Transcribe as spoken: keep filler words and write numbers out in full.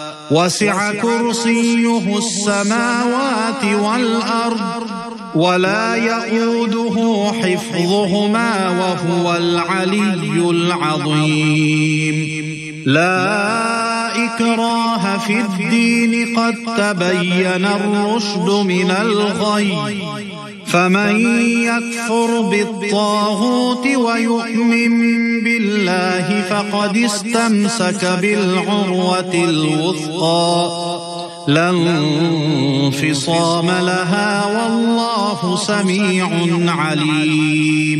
وسع كرسيه السماوات والأرض ولا يئوده حفظهما وهو العلي العظيم. لا إكراه في الدين قد تبين الرشد من الغي، فمن يكفر بالطاغوت ويؤمن بالله فقد استمسك بالعروة الوثقى لا انفصام لها والله سميع عليم.